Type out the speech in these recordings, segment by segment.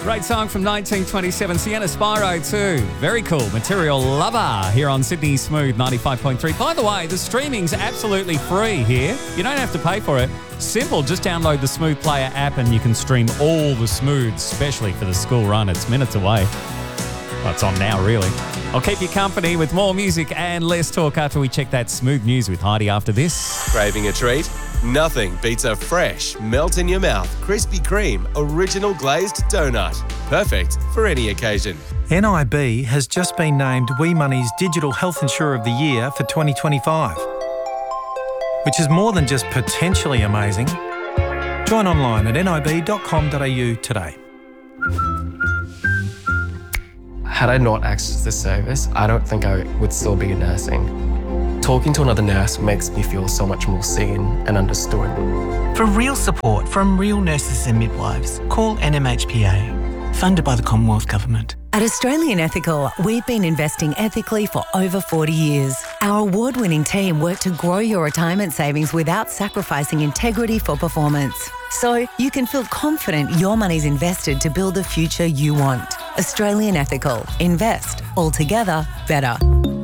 Great song from 1927. Sienna Spyro too. Very cool. Material Lover here on Sydney Smooth 95.3. By the way, the streaming's absolutely free here. You don't have to pay for it. Simple. Just download the Smooth Player app and you can stream all the Smooth, especially for the school run. It's minutes away. Well, it's on now, really. I'll keep you company with more music and less talk after we check that Smooth news with Heidi after this. Craving a treat? Nothing beats a fresh, melt-in-your-mouth, Krispy Kreme original glazed donut. Perfect for any occasion. NIB has just been named Wee Money's Digital Health Insurer of the Year for 2025, which is more than just potentially amazing. Join online at nib.com.au today. Had I not accessed this service, I don't think I would still be in nursing. Talking to another nurse makes me feel so much more seen and understood. For real support from real nurses and midwives, call NMHPA, funded by the Commonwealth Government. At Australian Ethical, we've been investing ethically for over 40 years. Our award-winning team work to grow your retirement savings without sacrificing integrity for performance. So you can feel confident your money's invested to build the future you want. Australian Ethical. Invest. Altogether better.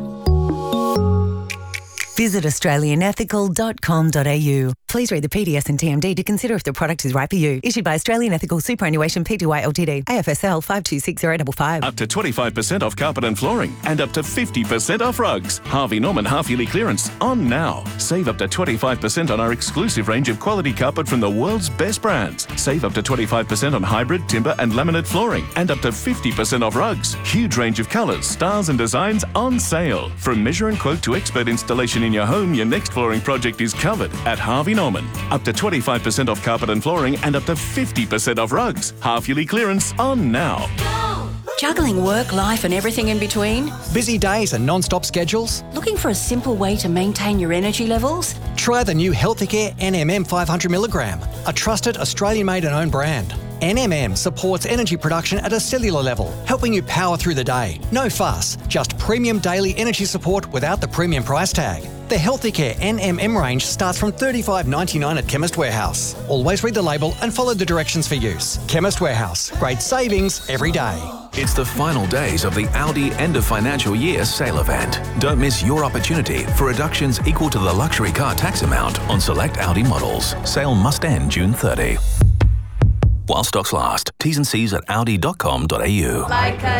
Visit australianethical.com.au. Please read the PDS and TMD to consider if the product is right for you. Issued by Australian Ethical Superannuation Pty Ltd. AFSL 526055. Up to 25% off carpet and flooring and up to 50% off rugs. Harvey Norman half-yearly clearance on now. Save up to 25% on our exclusive range of quality carpet from the world's best brands. Save up to 25% on hybrid, timber and laminate flooring and up to 50% off rugs. Huge range of colours, styles and designs on sale. From measure and quote to expert installation in your home, your next flooring project is covered at Harvey Norman. Up to 25% off carpet and flooring and up to 50% off rugs. Half-yearly clearance on now. Juggling work, life and everything in between? Busy days and non-stop schedules? Looking for a simple way to maintain your energy levels? Try the new Healthicare NMM 500mg, a trusted Australian-made and owned brand. NMM supports energy production at a cellular level, helping you power through the day. No fuss, just premium daily energy support without the premium price tag. The Healthicare NMM range starts from $35.99 at Chemist Warehouse. Always read the label and follow the directions for use. Chemist Warehouse, great savings every day. It's the final days of the Audi end of financial year sale event. Don't miss your opportunity for reductions equal to the luxury car tax amount on select Audi models. Sale must end June 30. While stocks last. T's and C's at audi.com.au. Like a